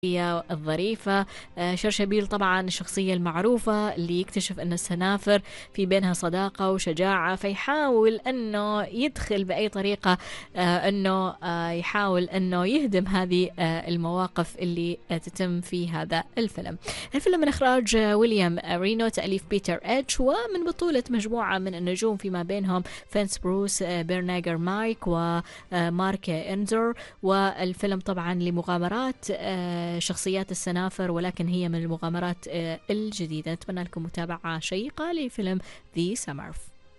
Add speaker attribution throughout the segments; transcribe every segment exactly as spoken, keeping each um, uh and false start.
Speaker 1: الظريفة. شرشبيل طبعا الشخصية المعروفة اللي يكتشف أن السنافر في بينها صداقة وشجاعة، فيحاول أنه يدخل بأي طريقة أنه يحاول أنه يهدم هذه المواقف اللي تتم في هذا الفيلم. الفيلم من إخراج ويليام رينو، تأليف بيتر إتش، ومن بطولة مجموعة من النجوم فيما بينهم فينس بروس، بيرناغر مايك، ومارك إنزر. والفيلم طبعا لمغامرات شخصيات السنافر، ولكن هي من المغامرات الجديدة. نتمنى لكم متابعة شيقة لفيلم The Smurf.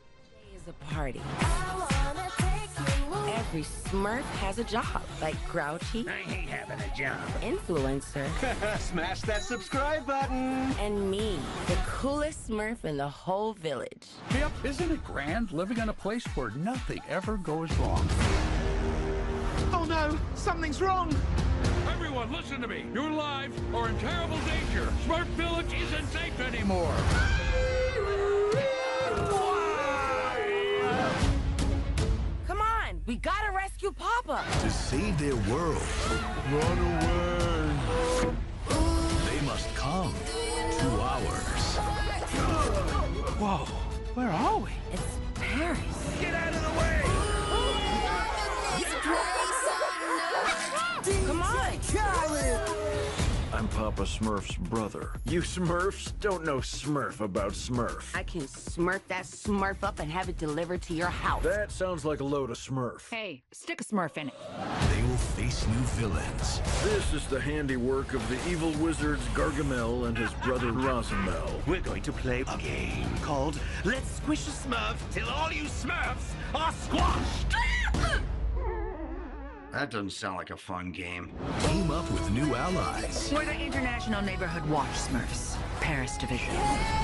Speaker 2: Every Smurf has a job, like Grouchy.
Speaker 3: I hate having a job.
Speaker 2: Influencer.
Speaker 3: Smash that subscribe button.
Speaker 2: And me, the coolest Smurf in the whole village.
Speaker 4: Yep, isn't it grand living in a place where nothing ever goes wrong?
Speaker 3: Oh no, something's wrong.
Speaker 4: Everyone, listen to me. Your lives are in terrible danger. Smurf Village isn't safe anymore.
Speaker 2: Come on, we gotta rescue Papa.
Speaker 5: To save their world,
Speaker 3: Run away.
Speaker 5: they must come to ours.
Speaker 4: Whoa, where are we?
Speaker 2: It's Paris.
Speaker 3: Get out of the way.
Speaker 2: Come on.
Speaker 6: I'm Papa Smurf's brother.
Speaker 7: You Smurfs don't know Smurf about Smurf.
Speaker 2: I can smurf that Smurf up and have it delivered to your house.
Speaker 7: That sounds like a load of Smurf.
Speaker 8: Hey, stick a Smurf in it.
Speaker 5: They will face new villains.
Speaker 7: This is the handiwork of the evil wizards Gargamel and his brother Rosambel.
Speaker 3: We're going to play a game called Let's Squish a Smurf Till All You Smurfs Are Squashed. That doesn't sound like a fun game.
Speaker 5: Team up with new allies.
Speaker 8: We're the International Neighborhood Watch Smurfs, Paris Division.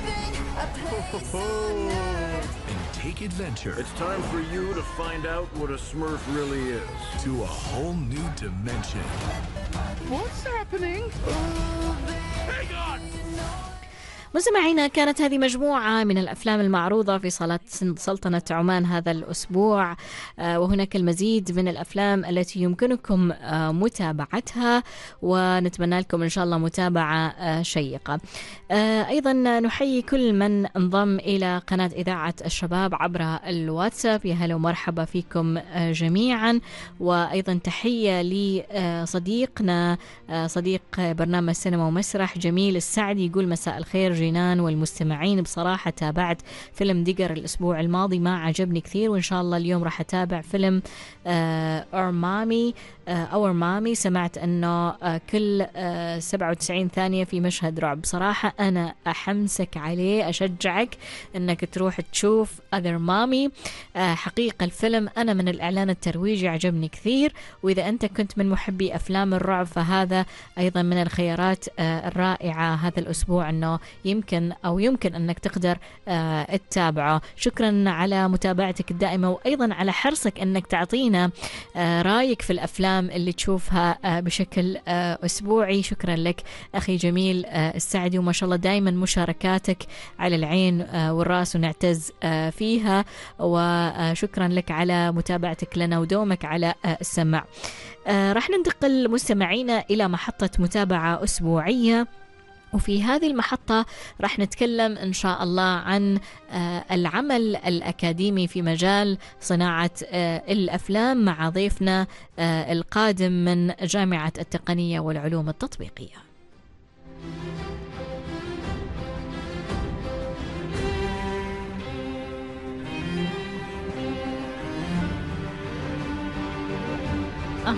Speaker 5: And take adventure
Speaker 7: It's time for you to find out what a Smurf really is.
Speaker 5: to a whole new dimension.
Speaker 4: What's happening?
Speaker 3: Hang on.
Speaker 1: مستمعينا، كانت هذه مجموعة من الأفلام المعروضة في صالات سلطنة عمان هذا الأسبوع، وهناك المزيد من الأفلام التي يمكنكم متابعتها، ونتمنى لكم إن شاء الله متابعة شيقة. أيضا نحيي كل من انضم إلى قناة إذاعة الشباب عبر الواتساب. يا هلا ومرحبا فيكم جميعا. وأيضا تحية لصديقنا صديق برنامج سينما ومسرح جميل السعدي، يقول مساء الخير جينان والمستمعين. بصراحة تابعت فيلم ديجر الأسبوع الماضي، ما عجبني كثير، وإن شاء الله اليوم راح أتابع فيلم اور مامي اور مامي. سمعت أنه كل سبعة وتسعين ثانية في مشهد رعب. بصراحة أنا أحمسك عليه، أشجعك أنك تروح تشوف أذر مامي. حقيقة الفيلم أنا من الإعلان الترويجي عجبني كثير، وإذا أنت كنت من محبي أفلام الرعب فهذا أيضا من الخيارات الرائعة هذا الأسبوع، أنه يمكن أو يمكن أنك تقدر تتابعه. شكرا على متابعتك الدائمة، وأيضا على حرصك أنك تعطينا رأيك في الأفلام اللي تشوفها بشكل أسبوعي. شكرا لك أخي جميل السعدي، وما شاء الله دائما مشاركاتك على العين والرأس ونعتز فيها، وشكرا لك على متابعتك لنا ودومك على السمع. راح ننتقل مستمعينا إلى محطة متابعة أسبوعية، وفي هذه المحطة راح نتكلم إن شاء الله عن العمل الأكاديمي في مجال صناعة الأفلام مع ضيفنا القادم من جامعة التقنية والعلوم التطبيقية. آه.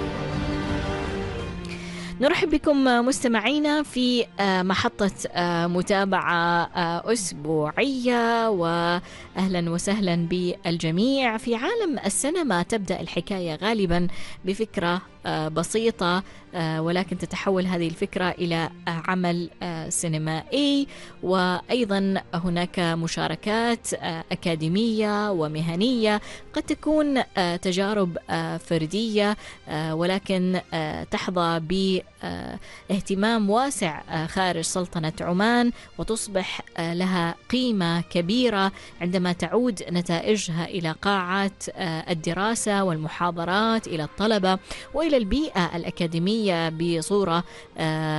Speaker 1: نرحب بكم مستمعينا في محطة متابعة أسبوعية، وأهلا وسهلا بالجميع. في عالم السينما تبدأ الحكاية غالبا بفكرة بسيطة، ولكن تتحول هذه الفكرة إلى عمل سينمائي، وأيضا هناك مشاركات أكاديمية ومهنية، قد تكون تجارب فردية ولكن تحظى باهتمام واسع خارج سلطنة عمان، وتصبح لها قيمة كبيرة عندما تعود نتائجها إلى قاعات الدراسة والمحاضرات إلى الطلبة وإلى تشكيل البيئة الأكاديمية بصورة